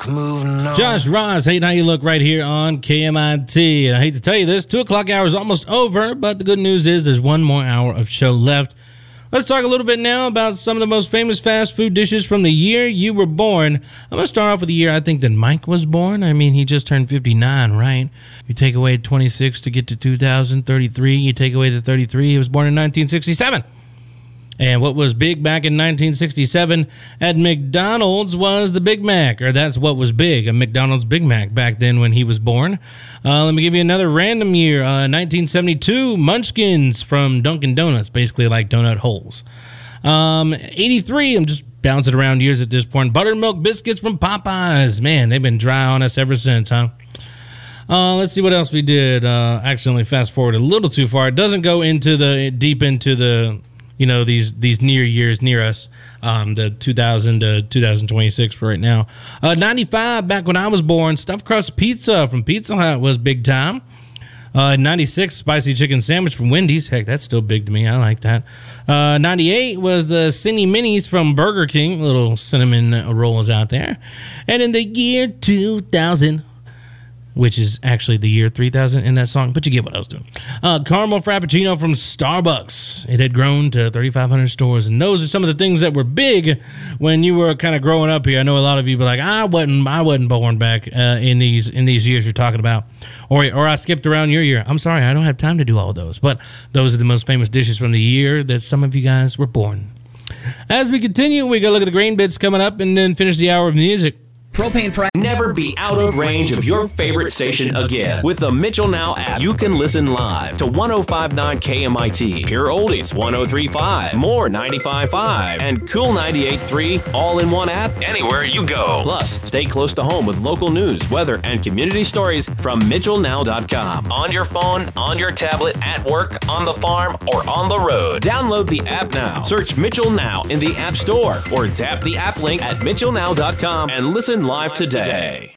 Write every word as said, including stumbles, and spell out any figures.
look, moving on. Josh Ross, Hate How You Look right here on K M I T. And I hate to tell you this, two o'clock hour is almost over, but the good news is there's one more hour of show left. Let's talk a little bit now about some of the most famous fast food dishes from the year you were born. I'm going to start off with the year I think that Mike was born. I mean, he just turned fifty-nine, right? You take away twenty-six to get to two thousand thirty-three. You take away the thirty-three. He was born in nineteen sixty-seven. And what was big back in nineteen sixty-seven at McDonald's was the Big Mac, or that's what was big, a McDonald's Big Mac back then when he was born. Uh, let me give you another random year. Uh, nineteen seventy-two, Munchkins from Dunkin' Donuts, basically like donut holes. Um, eighty-three, I'm just bouncing around years at this point. Buttermilk biscuits from Popeyes. Man, they've been dry on us ever since, huh? Uh, let's see what else we did. Uh, accidentally fast forward a little too far. It doesn't go into the deep into the... You know, these these near years near us, um, the two thousand to two thousand twenty-six for right now. Uh, ninety-five, back when I was born, stuffed crust pizza from Pizza Hut was big time. Uh, ninety-six, spicy chicken sandwich from Wendy's. Heck, that's still big to me. I like that. Uh, ninety-eight was the Cinny Minis from Burger King. Little cinnamon rolls out there. And in the year two thousand, which is actually the year three thousand in that song, but you get what I was doing. Uh, caramel Frappuccino from Starbucks. It had grown to thirty-five hundred stores, and those are some of the things that were big when you were kind of growing up here. I know a lot of you be like, I wasn't, I wasn't born back uh, in these in these years you're talking about, or or I skipped around your year. I'm sorry, I don't have time to do all of those, but those are the most famous dishes from the year that some of you guys were born. As we continue, we go look at the grain bits coming up, and then finish the hour of music. Propane price. Never be out of range of your favorite station again. With the Mitchell Now app, you can listen live to one oh five point nine K M I T, Pure Oldies one oh three point five, More ninety-five point five, and Cool ninety-eight point three, all in one app anywhere you go. Plus, stay close to home with local news, weather, and community stories from Mitchell Now dot com. On your phone, on your tablet, at work, on the farm, or on the road. Download the app now. Search Mitchell Now in the App Store or tap the app link at Mitchell Now dot com and listen live today.